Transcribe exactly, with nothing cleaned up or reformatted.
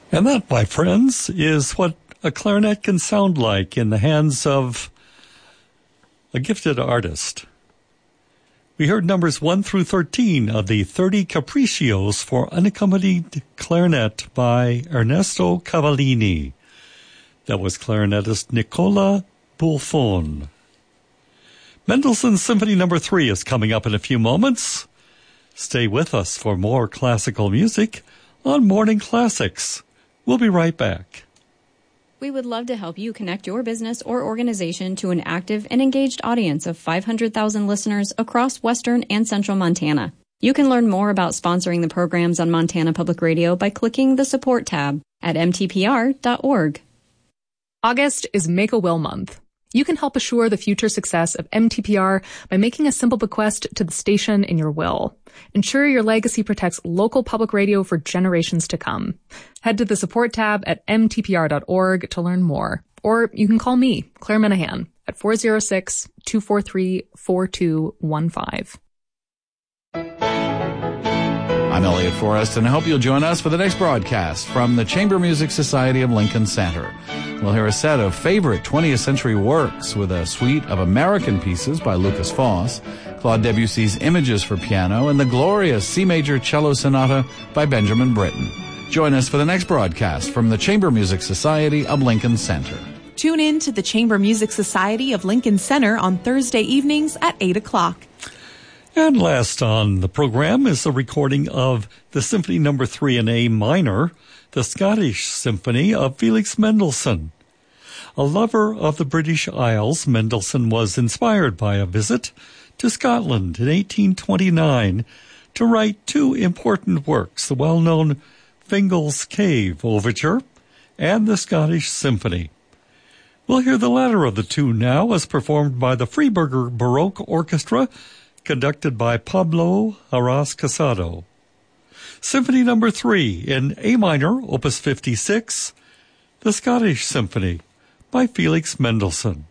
And that, my friends, is what a clarinet can sound like in the hands of a gifted artist. We heard numbers one through thirteen of the thirty Capriccios for unaccompanied clarinet by Ernesto Cavallini. That was clarinetist Nicola Buffon. Mendelssohn's Symphony Number three is coming up in a few moments. Stay with us for more classical music on Morning Classics. We'll be right back. We would love to help you connect your business or organization to an active and engaged audience of five hundred thousand listeners across western and central Montana. You can learn more about sponsoring the programs on Montana Public Radio by clicking the support tab at m t p r dot org. August is Make a Will Month. You can help assure the future success of M T P R by making a simple bequest to the station in your will. Ensure your legacy protects local public radio for generations to come. Head to the support tab at m t p r dot org to learn more. Or you can call me, Claire Minahan, at four oh six, two four three, four two one five. I'm Elliot Forrest, and I hope you'll join us for the next broadcast from the Chamber Music Society of Lincoln Center. We'll hear a set of favorite twentieth century works with a suite of American pieces by Lucas Foss, Claude Debussy's Images for Piano, and the glorious C Major Cello Sonata by Benjamin Britten. Join us for the next broadcast from the Chamber Music Society of Lincoln Center. Tune in to the Chamber Music Society of Lincoln Center on Thursday evenings at eight o'clock. And last on the program is a recording of the Symphony Number three in A minor, the Scottish Symphony of Felix Mendelssohn. A lover of the British Isles, Mendelssohn was inspired by a visit to Scotland in eighteen twenty-nine to write two important works, the well-known Fingal's Cave Overture and the Scottish Symphony. We'll hear the latter of the two now as performed by the Freiburger Baroque Orchestra, conducted by Pablo Arras Casado. Symphony Number three in A minor, Opus fifty-six, the Scottish Symphony by Felix Mendelssohn.